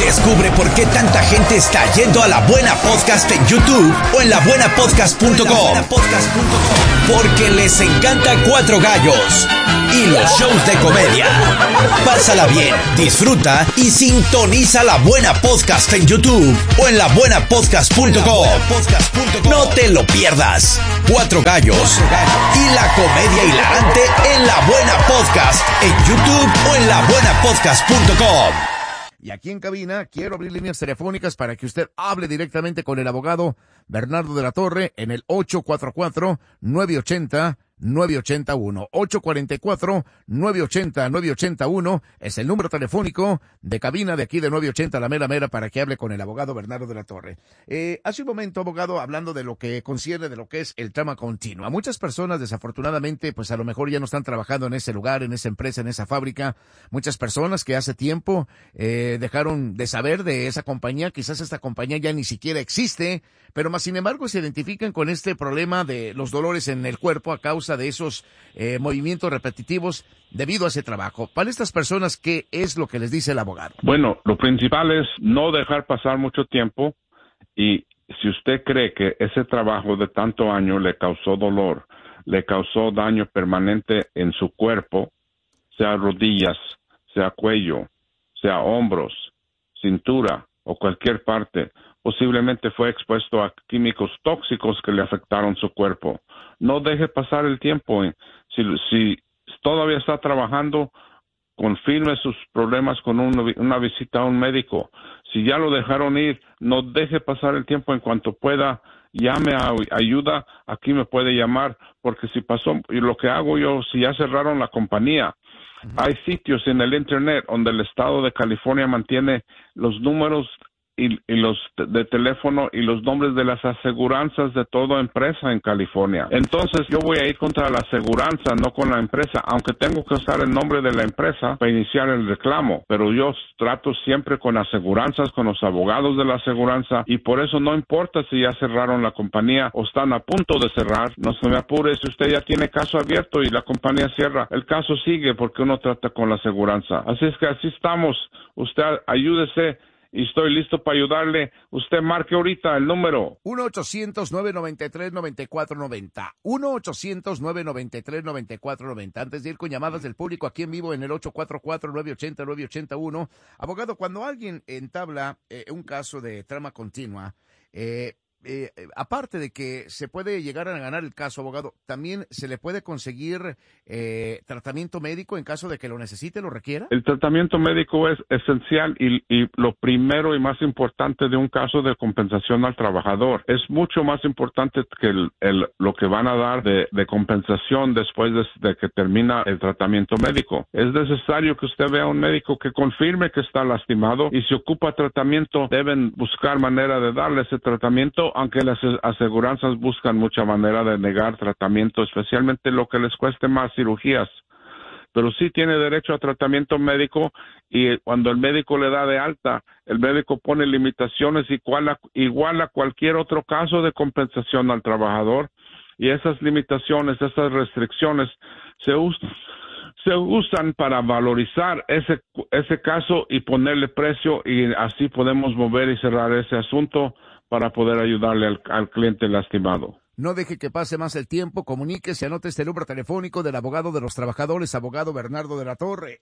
Descubre por qué tanta gente está yendo a La Buena Podcast en YouTube o en labuenapodcast.com. Porque les encanta Cuatro Gallos y los shows de comedia. Pásala bien, disfruta y sintoniza La Buena Podcast en YouTube o en labuenapodcast.com. No te lo pierdas. Cuatro Gallos y la comedia hilarante en La Buena Podcast en YouTube o en labuenapodcast.com. Y aquí en cabina quiero abrir líneas telefónicas para que usted hable directamente con el abogado Bernardo de la Torre en el 844-980-9881. 844-980-9881 es el número telefónico de cabina de aquí de 980 La Mera para que hable con el abogado Bernardo de la Torre. Hace un momento, abogado, hablando de lo que concierne de lo que es el trama continua. Muchas personas, desafortunadamente, pues a lo mejor ya no están trabajando en ese lugar, en esa empresa, en esa fábrica. Muchas personas que hace tiempo dejaron de saber de esa compañía. Quizás esta compañía ya ni siquiera existe, pero más sin embargo se identifican con este problema de los dolores en el cuerpo a causa de esos movimientos repetitivos debido a ese trabajo. Para estas personas, ¿qué es lo que les dice el abogado? Bueno, lo principal es no dejar pasar mucho tiempo, y si usted cree que ese trabajo de tanto año le causó dolor, le causó daño permanente en su cuerpo, sea rodillas, sea cuello, sea hombros, cintura o cualquier parte, posiblemente fue expuesto a químicos tóxicos que le afectaron su cuerpo. No deje pasar el tiempo. Si todavía está trabajando, confirme sus problemas con una visita a un médico. Si ya lo dejaron ir, no deje pasar el tiempo. En cuanto pueda, llame a ayuda. Aquí me puede llamar, porque si pasó, y lo que hago yo, si ya cerraron la compañía, hay sitios en el internet donde el estado de California mantiene los números y los de teléfono y los nombres de las aseguranzas de toda empresa en California. Entonces yo voy a ir contra la aseguranza, no con la empresa, aunque tengo que usar el nombre de la empresa para iniciar el reclamo, pero yo trato siempre con aseguranzas, con los abogados de la aseguranza, y por eso no importa si ya cerraron la compañía o están a punto de cerrar. No se me apure, si usted ya tiene caso abierto y la compañía cierra, el caso sigue porque uno trata con la aseguranza. Así es que así estamos. Usted ayúdese y estoy listo para ayudarle. Usted marque ahorita el número 1-800-993-9490. 1-800-993-9490. Antes de ir con llamadas del público aquí en vivo en el 844-980-981. Abogado, cuando alguien entabla un caso de trama continua, aparte de que se puede llegar a ganar el caso, abogado, también se le puede conseguir tratamiento médico en caso de que lo necesite, lo requiera. El tratamiento médico es esencial y lo primero y más importante de un caso de compensación al trabajador. Es mucho más importante que lo que van a dar de compensación después de que termina el tratamiento médico. Es necesario que usted vea a un médico que confirme que está lastimado, y si ocupa tratamiento, deben buscar manera de darle ese tratamiento, aunque las aseguranzas buscan mucha manera de negar tratamiento, especialmente lo que les cueste más cirugías. Pero sí tiene derecho a tratamiento médico, y cuando el médico le da de alta, el médico pone limitaciones igual a cualquier otro caso de compensación al trabajador, y esas limitaciones, esas restricciones se usan para valorizar ese caso y ponerle precio, y así podemos mover y cerrar ese asunto para poder ayudarle al cliente lastimado. No deje que pase más el tiempo, comuníquese, anote este número telefónico del abogado de los trabajadores, abogado Bernardo de la Torre,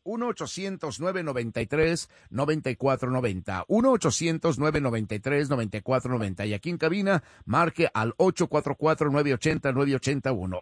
1-800-993-9490, 1-800-993-9490, y aquí en cabina, marque al 844-980-9881,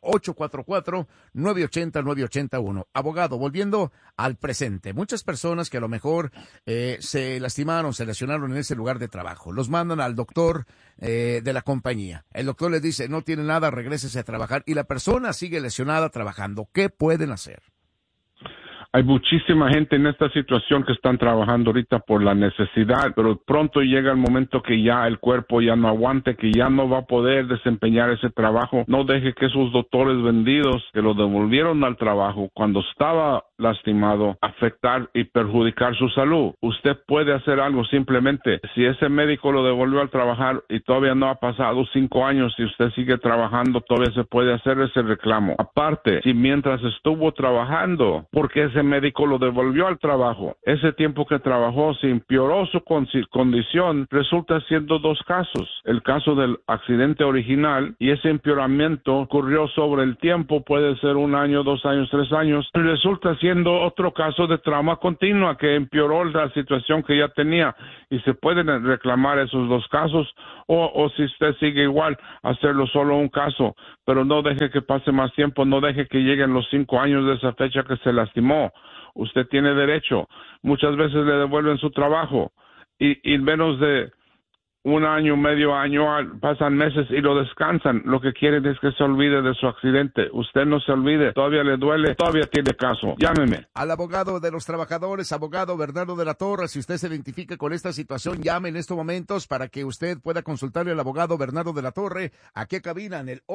844-980-9881. Abogado, volviendo al presente, muchas personas que a lo mejor se lastimaron, se lesionaron en ese lugar de trabajo, los mandan al doctor de la compañía, el doctor les dice, no tiene nada, regrésese a trabajar, y la persona sigue lesionada trabajando. ¿Qué pueden hacer? Hay muchísima gente en esta situación que están trabajando ahorita por la necesidad, pero pronto llega el momento que ya el cuerpo ya no aguante, que ya no va a poder desempeñar ese trabajo. No deje que esos doctores vendidos que lo devolvieron al trabajo cuando estaba lastimado afectar y perjudicar su salud. Usted puede hacer algo simplemente. Si ese médico lo devolvió al trabajar y todavía no ha pasado 5 años y usted sigue trabajando, todavía se puede hacer ese reclamo. Aparte, si mientras estuvo trabajando, ¿por qué se ese médico lo devolvió al trabajo. Ese tiempo que trabajó se empeoró su condición. Resulta siendo dos casos. El caso del accidente original, y ese empeoramiento ocurrió sobre el tiempo, puede ser 1 año, 2 años, 3 años. Resulta siendo otro caso de trauma continua que empeoró la situación que ya tenía, y se pueden reclamar esos dos casos, o si usted sigue igual, hacerlo solo un caso, pero no deje que pase más tiempo, no deje que lleguen los 5 años de esa fecha que se lastimó. Usted tiene derecho. Muchas veces le devuelven su trabajo y menos de 1 año, medio año, pasan meses y lo descansan. Lo que quieren es que se olvide de su accidente. Usted no se olvide, todavía le duele, todavía tiene caso. Llámeme. Al abogado de los trabajadores, abogado Bernardo de la Torre. Si usted se identifica con esta situación, llame en estos momentos para que usted pueda consultarle al abogado Bernardo de la Torre. Aquí a cabina en el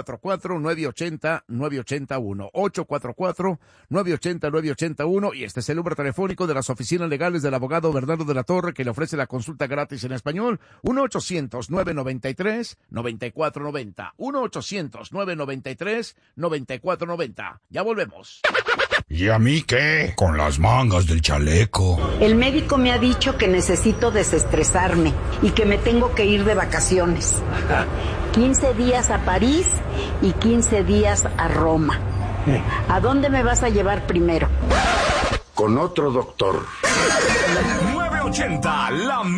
844-980-981. 844-980-981. Y este es el número telefónico de las oficinas legales del abogado Bernardo de la Torre, que le ofrece la consulta gratis en español. 1-800-993-9490. 1-800-993-9490. Ya volvemos. ¿Y a mí qué? Con las mangas del chaleco. El médico me ha dicho que necesito desestresarme y que me tengo que ir de vacaciones. 15 días a París y 15 días a Roma. ¿A dónde me vas a llevar primero? Con otro doctor. 980, la